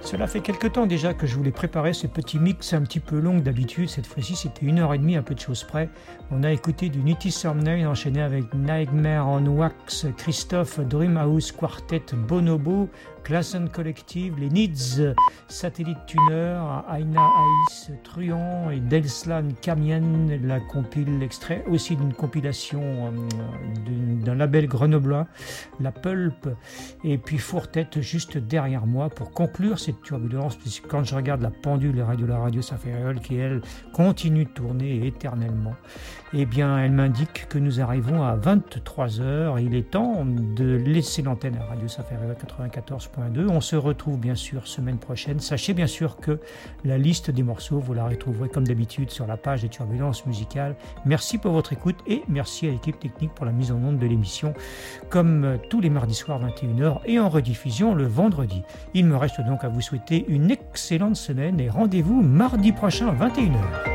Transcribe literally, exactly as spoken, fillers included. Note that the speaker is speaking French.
Cela fait quelque temps déjà que je voulais préparer ce petit mix un petit peu long d'habitude. Cette fois-ci, c'était une heure et demie, à peu de choses près. On a écouté du Nitty Thumbnail enchaîné avec Nightmare on Wax, Christophe, Dreamhouse Quartet, Bonobo, Klassen Collective, les Needs, Satellite Tuner, Aina Ice, Truand et Delslan Camien, la compile, l'extrait aussi d'une compilation euh, d'un label grenoblois, La Pulp, et puis Fourtette juste derrière moi pour conclure cette turbulence, puisque quand je regarde la pendule de Radio La Radio Saint-Ferréol qui elle continue de tourner éternellement, eh bien elle m'indique que nous arrivons à vingt-trois heures. Il est temps de laisser l'antenne à Radio Saint-Ferréol quatre-vingt-quatorze point deux. On se retrouve bien sûr semaine prochaine. Sachez bien sûr que la liste des morceaux, vous la retrouverez comme d'habitude sur la page des turbulences musicales. Merci pour votre écoute et merci à l'équipe technique pour la mise en onde de l'émission, comme tous les mardis soirs vingt et une heures et en rediffusion le vendredi. Il me reste donc à vous souhaiter une excellente semaine et rendez-vous mardi prochain vingt et une heures.